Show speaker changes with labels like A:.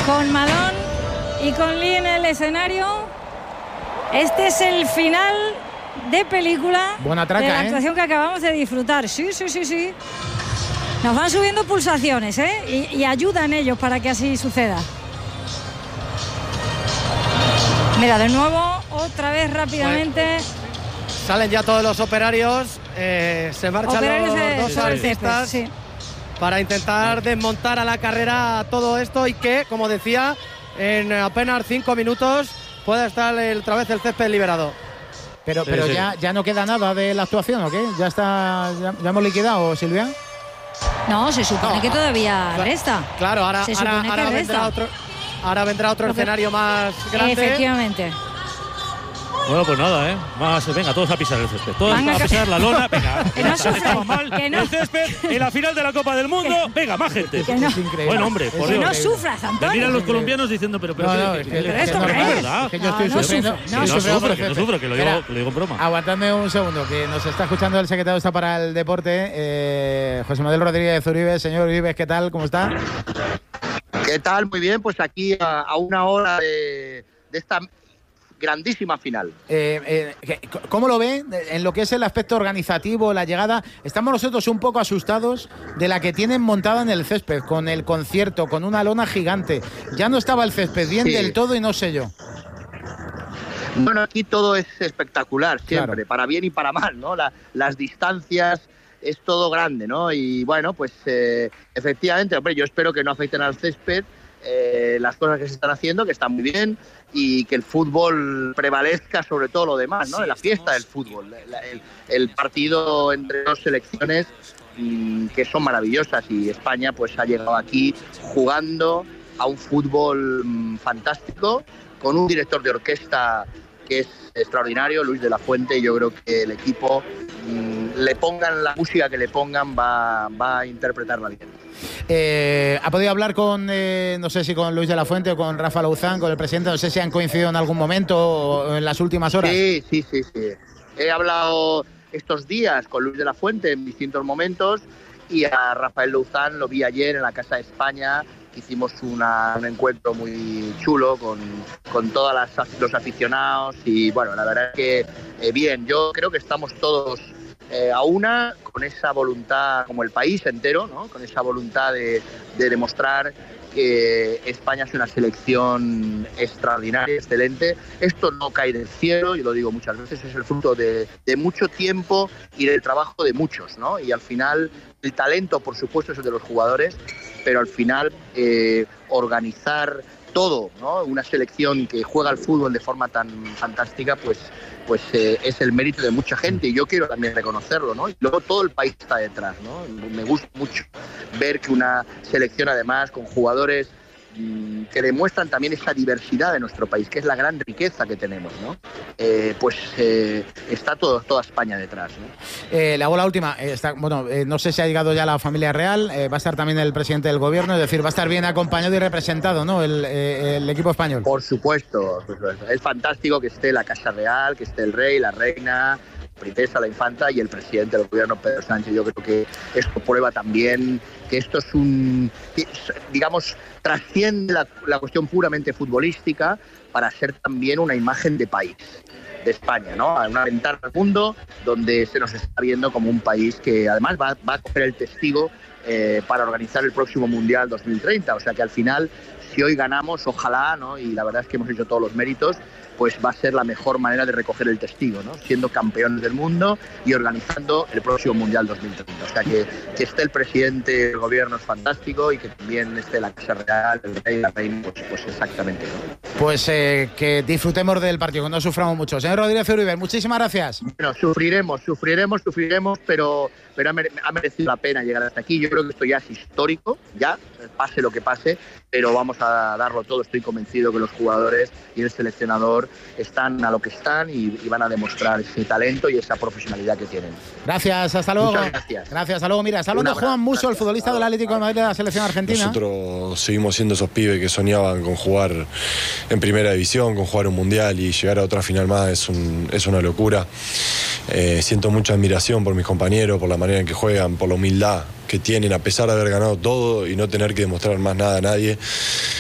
A: con Malone y con Lee en el escenario. Este es el final de película.
B: Buena traca,
A: de la actuación que acabamos de disfrutar. Sí. Nos van subiendo pulsaciones, y ayudan ellos para que así suceda. Mira, de nuevo, otra vez rápidamente.
C: Salen ya todos los operarios. Se marchan
A: Operarios
C: los dos artistas,
A: sí,
C: para intentar desmontar a la carrera todo esto y que, como decía, en apenas 5 minutos pueda estar otra vez el césped liberado.
B: Pero
D: Sí.
B: ya no queda nada de la actuación, ¿o qué? ¿Ya hemos liquidado, Silvia?
A: No, se supone que todavía resta.
C: Claro, ahora vendrá otro escenario más grande.
A: Efectivamente.
D: Bueno, pues nada, venga, todos a pisar el césped. Todos a pisar la lona, venga.
A: Que no sufran,
D: Estamos mal.
A: que no.
D: El césped en la final de la Copa del Mundo. Venga, más gente.
A: Que no.
B: Es increíble.
D: Bueno, hombre, por
A: Que
D: Dios.
A: no sufras,
D: Me
A: Antonio.
D: miran los colombianos diciendo, pero
B: No, es que
A: esto
B: no
A: no
B: es
A: es
B: verdad. Es que yo estoy
A: No, no
B: sufriendo.
A: sufre,
D: que no sufro, que lo
B: Espera,
D: digo en broma.
B: Aguantadme un segundo, que nos está escuchando el secretario está para el deporte, José Manuel Rodríguez Uribe. Señor Uribe, ¿qué tal? ¿Cómo está?
E: ¿Qué tal? Muy bien, pues aquí a una hora de esta grandísima final.
B: ¿Cómo lo ve en lo que es el aspecto organizativo, la llegada? Estamos nosotros un poco asustados de la que tienen montada en el césped, con el concierto, con una lona gigante. Ya no estaba el césped bien del todo y no sé yo.
E: Bueno, aquí todo es espectacular, siempre,
B: Claro.
E: para bien y para mal, ¿no? Las distancias, es todo grande, ¿no? Y bueno, pues efectivamente, hombre, yo espero que no afecten al césped las cosas que se están haciendo, que están muy bien, y que el fútbol prevalezca sobre todo lo demás, ¿no? La fiesta del fútbol, el partido entre dos selecciones que son maravillosas, y España pues ha llegado aquí jugando a un fútbol fantástico, con un director de orquesta que es extraordinario, Luis de la Fuente, y yo creo que el equipo, le pongan la música que le pongan, va a interpretarla bien.
B: ¿Ha podido hablar con, no sé si con Luis de la Fuente o con Rafa Lauzán, con el presidente? No sé si han coincidido en algún momento o en las últimas horas.
E: Sí. He hablado estos días con Luis de la Fuente en distintos momentos, y a Rafael Lauzán lo vi ayer en la Casa de España. Hicimos un encuentro muy chulo con todos los aficionados, y bueno, la verdad es que bien, yo creo que estamos todos a una, con esa voluntad, como el país entero, ¿no? Con esa voluntad de demostrar que España es una selección extraordinaria, excelente. Esto no cae del cielo, yo lo digo muchas veces, es el fruto de mucho tiempo y del trabajo de muchos, ¿no? Y al final el talento, por supuesto, es el de los jugadores, pero al final organizar todo, ¿no? Una selección que juega al fútbol de forma tan fantástica, pues es el mérito de mucha gente, y yo quiero también reconocerlo, ¿no? Y luego todo el país está detrás, ¿no? Me gusta mucho ver que una selección, además, con jugadores que demuestran también esa diversidad de nuestro país, que es la gran riqueza que tenemos, ¿no? Está toda España detrás, ¿no?
B: Le hago la última. No sé si ha llegado ya la familia real. Va a estar también el presidente del gobierno, es decir, va a estar bien acompañado y representado, ¿no? El equipo español.
E: Por supuesto. Es fantástico que esté la Casa Real, que esté el rey, la reina, la princesa, la infanta y el presidente del gobierno, Pedro Sánchez. Yo creo que esto prueba también que esto es digamos, trasciende la cuestión puramente futbolística para ser también una imagen de país, de España, ¿no? Una ventana al mundo donde se nos está viendo como un país que además va a coger el testigo para organizar el próximo Mundial 2030. O sea que al final, si hoy ganamos, ojalá, ¿no? Y la verdad es que hemos hecho todos los méritos, pues va a ser la mejor manera de recoger el testigo, ¿no? Siendo campeones del mundo y organizando el próximo Mundial 2030. O sea que esté el presidente del gobierno es fantástico, y que también esté la Casa Real, el rey, la reina, pues exactamente, ¿no?
B: Pues que disfrutemos del partido, que no suframos mucho. Señor Rodríguez Uribe, muchísimas gracias.
E: Bueno, sufriremos, pero ha merecido la pena llegar hasta aquí. Yo creo que esto ya es histórico, ya, pase lo que pase, pero vamos a darlo todo. Estoy convencido que los jugadores y el seleccionador están a lo que están, y van a demostrar ese talento y esa profesionalidad que tienen.
B: Gracias, hasta luego.
E: Muchas gracias.
B: Gracias, hasta luego. Mira, está hablando Juan Musso, el futbolista del Atlético de Madrid de la selección argentina.
F: Nosotros seguimos siendo esos pibes que soñaban con jugar en primera división, con jugar un mundial, y llegar a otra final más es una locura. Siento mucha admiración por mis compañeros, por la manera en que juegan, por la humildad que tienen a pesar de haber ganado todo y no tener que demostrar más nada a nadie.